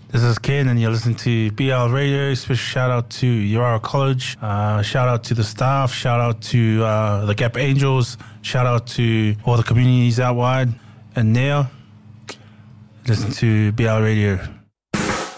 This is Ken, and you're listening to BL Radio. Special shout out to Urara College. Shout out to the staff. Shout out to the Gap Angels. Shout out to all the communities out wide. And now, listen to BL Radio.